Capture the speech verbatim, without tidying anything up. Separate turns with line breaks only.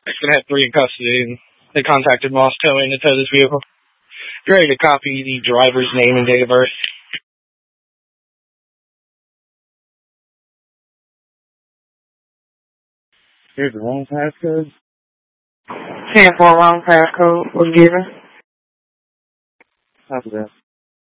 Mexican had three in custody, and they contacted Moss Towing to tow this vehicle. Ready to copy the driver's name and date of birth.
Here's the wrong passcode.
ten four wrong passcode was given.
Copy that.